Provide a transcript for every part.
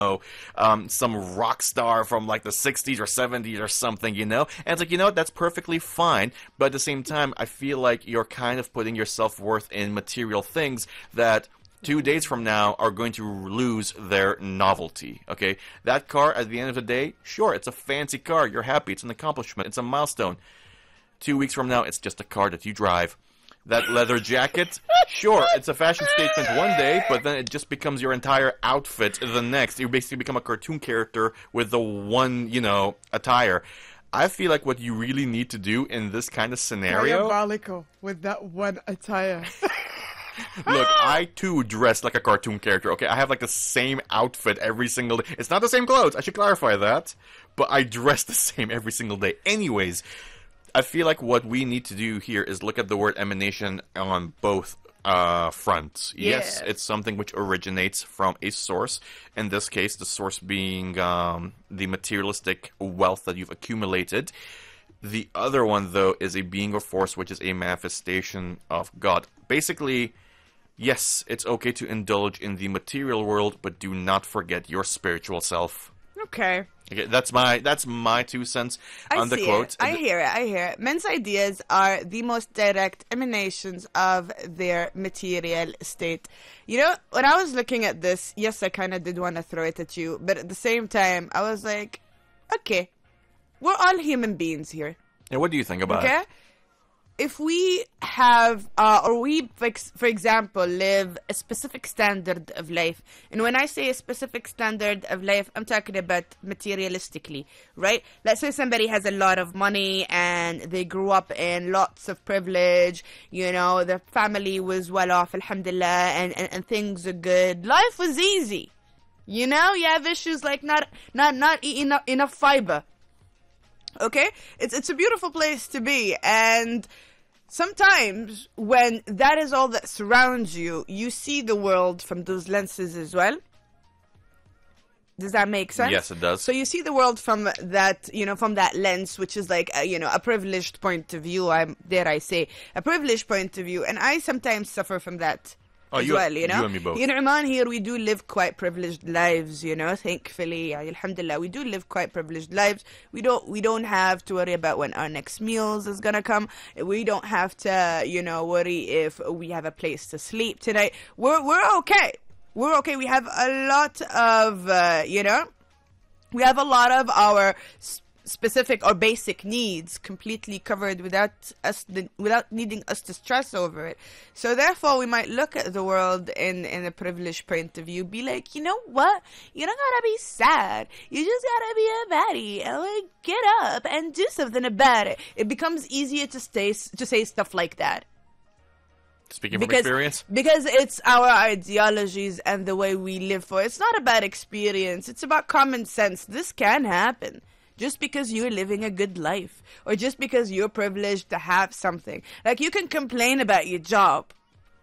some rock star from like the 60s or 70s or something, And it's like, that's perfectly fine, but at the same time, I feel like you're kind of putting your self-worth in material things that 2 days from now are going to lose their novelty, okay? That car, at the end of the day, sure, it's a fancy car, you're happy, it's an accomplishment, it's a milestone. 2 weeks from now, it's just a car that you drive. That leather jacket, sure, it's a fashion statement one day, but then it just becomes your entire outfit the next. You basically become a cartoon character with the one, attire. I feel like what you really need to do in this kind of scenario... Diabolical with that one attire. Look, I too dress like a cartoon character, okay? I have like the same outfit every single day. It's not the same clothes, I should clarify that. But I dress the same every single day. Anyways, I feel like what we need to do here is look at the word emanation on both fronts. Yeah. Yes, it's something which originates from a source. In this case, the source being the materialistic wealth that you've accumulated. The other one, though, is a being or force which is a manifestation of God. Basically, yes, it's okay to indulge in the material world, but do not forget your spiritual self. Okay. Okay, that's my 2 cents on the quote. I hear it. Men's ideas are the most direct emanations of their material state. When I was looking at this, yes, I kind of did want to throw it at you, but at the same time, I was like, okay, we're all human beings here. Yeah, what do you think about it? If we have, for example, live a specific standard of life, and when I say a specific standard of life, I'm talking about materialistically, right? Let's say somebody has a lot of money and they grew up in lots of privilege, their family was well off, alhamdulillah, and things are good. Life was easy. You have issues like not eating enough fiber. Okay? It's a beautiful place to be, and sometimes when that is all that surrounds you, you see the world from those lenses as well. Does that make sense? Yes, it does. So you see the world from that, from that lens, which is like, a privileged point of view. I say a privileged point of view, and I sometimes suffer from that. You and me both. Oman here, we do live quite privileged lives, thankfully, alhamdulillah, we do live quite privileged lives. We don't have to worry about when our next meals is gonna come. We don't have to, worry if we have a place to sleep tonight. We're okay. We're okay. We have a lot of, we have a lot of our specific or basic needs completely covered without needing us to stress over it. So therefore, we might look at the world in a privileged point of view, be like, you know what? You don't gotta be sad. You just gotta be a baddie and get up and do something about it. It becomes easier to say stuff like that. Speaking from experience? Because it's our ideologies and the way we live for. It's not about experience. It's about common sense. This can happen. Just because you're living a good life, or just because you're privileged to have something. Like, you can complain about your job.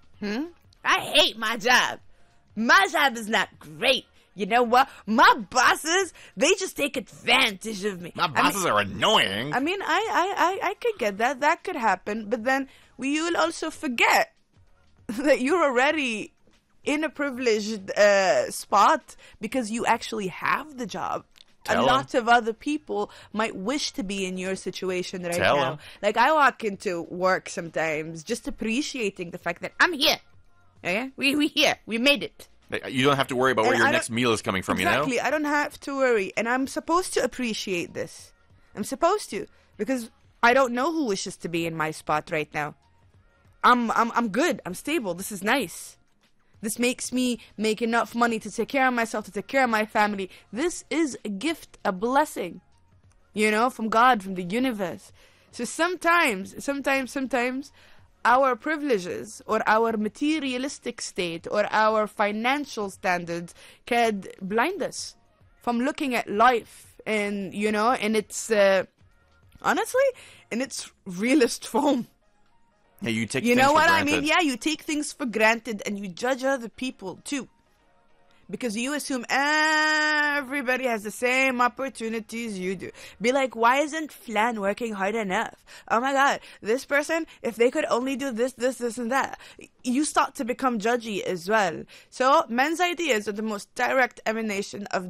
I hate my job. My job is not great. You know what? My bosses, they just take advantage of me. My bosses are annoying. I mean, I could get that. That could happen. But then you will also forget that you're already in a privileged spot because you actually have the job. A lot of other people might wish to be in your situation right now. Like, I walk into work sometimes just appreciating the fact that I'm here. Okay? We here. We made it. You don't have to worry about where your next meal is coming from, Exactly. I don't have to worry. And I'm supposed to appreciate this. I'm supposed to. Because I don't know who wishes to be in my spot right now. I'm good. I'm stable. This is nice. This makes me make enough money to take care of myself, to take care of my family. This is a gift, a blessing, from God, from the universe. So sometimes, our privileges or our materialistic state or our financial standards can blind us from looking at life in its, honestly, in its realist form. Yeah, you take You things know for what granted. I mean? Yeah, you take things for granted and you judge other people too. Because you assume everybody has the same opportunities you do. Be like, why isn't Flan working hard enough? Oh my God, this person, if they could only do this, and that. You start to become judgy as well. So, men's ideas are the most direct emanation of